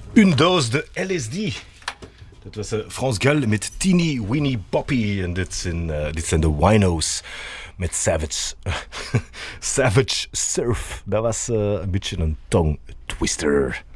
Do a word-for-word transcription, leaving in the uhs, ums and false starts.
Une dose de L S D. Dat was uh, Frans Gal met Teeny Weeny Boppy. En dit zijn, uh, dit zijn de Wino's met Savage. Savage Surf. Dat was uh, een beetje een tongue twister.